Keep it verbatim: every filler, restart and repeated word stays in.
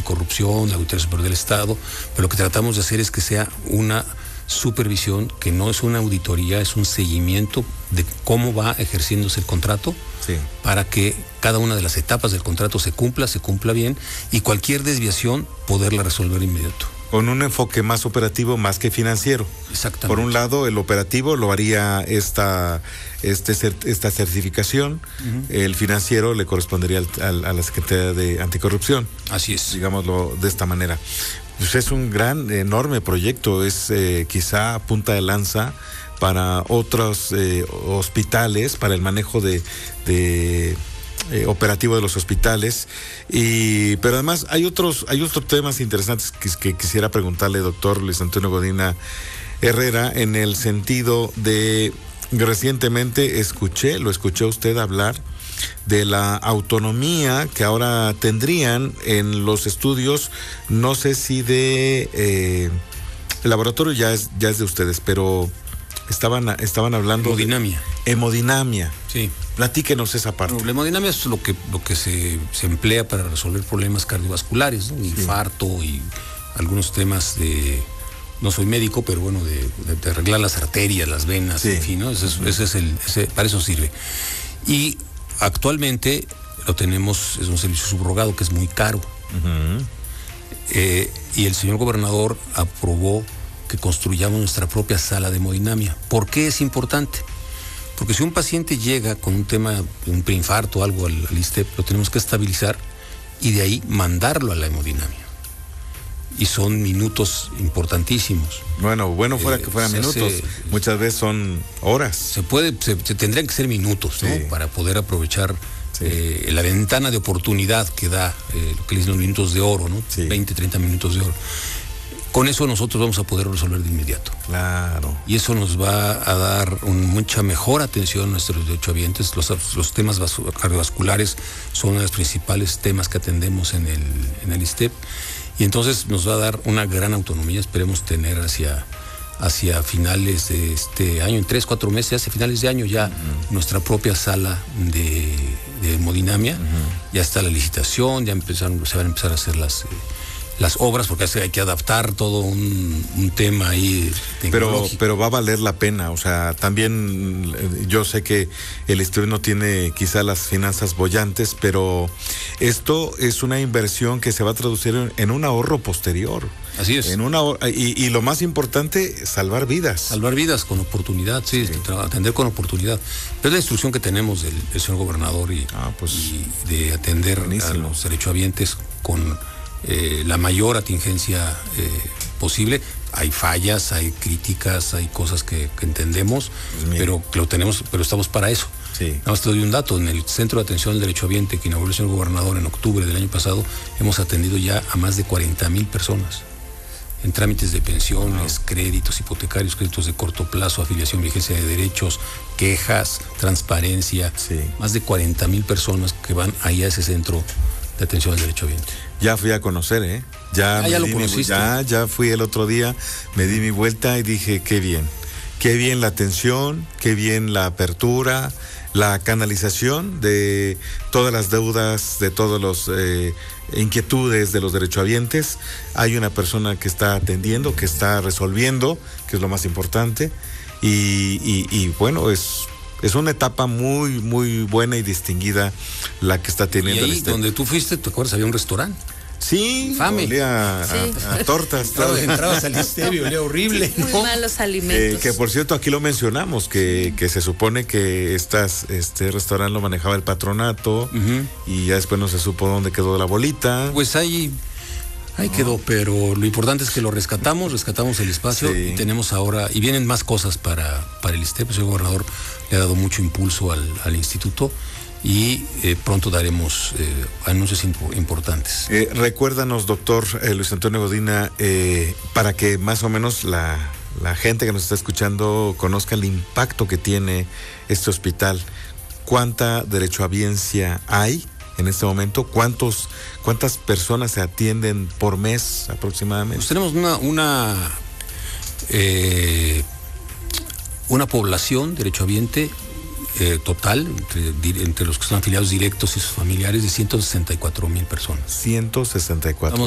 Anticorrupción, la Auditoría Superior del Estado, pero lo que tratamos de hacer es que sea una supervisión, que no es una auditoría, es un seguimiento de cómo va ejerciéndose el contrato, sí, para que cada una de las etapas del contrato se cumpla, se cumpla bien, y cualquier desviación poderla resolver de inmediato. Con un enfoque más operativo más que financiero. Exactamente. Por un lado, el operativo lo haría esta, este, esta certificación, uh-huh. El financiero le correspondería al, al, a la Secretaría de Anticorrupción. Así es. Digámoslo de esta manera. Pues es un gran, enorme proyecto, es eh, quizá punta de lanza para otros eh, hospitales, para el manejo de... de Eh, operativo de los hospitales, y pero además hay otros hay otros temas interesantes que, que quisiera preguntarle, doctor Luis Antonio Godina Herrera, en el sentido de, recientemente escuché, lo escuché usted hablar de la autonomía que ahora tendrían en los estudios, no sé si de eh, el laboratorio ya es, ya es de ustedes, pero estaban, estaban hablando hemodinamia. de hemodinamia. Sí. Platíquenos esa parte. No, la hemodinamia es lo que, lo que se, se emplea para resolver problemas cardiovasculares, ¿no? Sí. Infarto y algunos temas de, no soy médico, pero bueno, de, de, de arreglar las arterias, las venas, sí. En fin, ¿no? Ese es, ese es el, ese, para eso sirve. Y actualmente lo tenemos, es un servicio subrogado que es muy caro. Uh-huh. Eh, y el señor gobernador aprobó que construyamos nuestra propia sala de hemodinamia. ¿Por qué es importante? Porque si un paciente llega con un tema, un preinfarto o algo al, al I S S S T E P, lo tenemos que estabilizar y de ahí mandarlo a la hemodinamia. Y son minutos importantísimos. Bueno, bueno fuera eh, que fueran minutos, hace, muchas veces son horas. Se puede, se, se tendrían que ser minutos, ¿no? Sí. Para poder aprovechar sí. eh, la ventana de oportunidad que da, eh, lo que le dicen los minutos de oro, ¿no? Sí. veinte, treinta minutos de oro. Con eso nosotros vamos a poder resolver de inmediato. Claro. Y eso nos va a dar un, mucha mejor atención a nuestros derechohabientes. Los, los temas cardiovasculares son uno de los principales temas que atendemos en el, en el I S S S T E P. Y entonces nos va a dar una gran autonomía. Esperemos tener hacia, hacia finales de este año, en tres, cuatro meses, hacia finales de año ya uh-huh. nuestra propia sala de, de hemodinamia. Uh-huh. Ya está la licitación, ya empezaron, se van a empezar a hacer las... Eh, las obras, porque hay que adaptar todo un, un tema ahí pero pero va a valer la pena. O sea, también yo sé que el estudio no tiene quizá las finanzas bollantes, pero esto es una inversión que se va a traducir en, en un ahorro posterior. Así es. En una y, y lo más importante, salvar vidas. Salvar vidas con oportunidad, sí, sí. Atender con oportunidad. Pero es la instrucción que tenemos del, del señor gobernador y, ah, pues, y de atender buenísimo. A los derechohabientes con Eh, la mayor atingencia eh, posible. Hay fallas, hay críticas, hay cosas que, que entendemos, pues pero que lo tenemos, pero estamos para eso. Sí. Nada más te doy un dato: en el Centro de Atención al Derechohabiente que inauguró el señor gobernador en octubre del año pasado, hemos atendido ya a más de cuarenta mil personas en trámites de pensiones, wow. créditos hipotecarios, créditos de corto plazo, afiliación, vigencia de derechos, quejas, transparencia. Sí. Más de cuarenta mil personas que van ahí a ese centro de atención al derechohabiente. Ya fui a conocer, ¿eh? Ya, ah, ya lo mi, conociste. Ya, ya fui el otro día, me di mi vuelta y dije, qué bien. Qué bien la atención, qué bien la apertura, la canalización de todas las deudas, de todas las eh, inquietudes de los derechohabientes. Hay una persona que está atendiendo, que está resolviendo, que es lo más importante. Y, y, y bueno, es... Es una etapa muy, muy buena y distinguida la que está teniendo. Y ahí, el donde tú fuiste, ¿te acuerdas? Había un restaurante. Sí, Infame. olía a, sí. a, a tortas. Entrabas, entrabas al Istebio, olía horrible. Muy ¿no? malos alimentos. Eh, que por cierto, aquí lo mencionamos, que, que se supone que estas, este restaurante lo manejaba el patronato, uh-huh. y ya después no se supo dónde quedó la bolita. Pues ahí... Ahí quedó, pero lo importante es que lo rescatamos, rescatamos el espacio, sí. Y tenemos ahora, y vienen más cosas para, para el I S S S T E P. El señor gobernador le ha dado mucho impulso al, al instituto y eh, pronto daremos eh, anuncios imp- importantes. Eh, recuérdanos, doctor eh, Luis Antonio Godina, eh, para que más o menos la, la gente que nos está escuchando conozca el impacto que tiene este hospital. ¿Cuánta derechohabiencia hay en este momento? ¿Cuántos, cuántas personas se atienden por mes aproximadamente? Pues tenemos una una, eh, una población derechohabiente eh, total, entre, entre los que están afiliados directos y sus familiares, de ciento sesenta y cuatro mil personas. ciento sesenta y cuatro. Estamos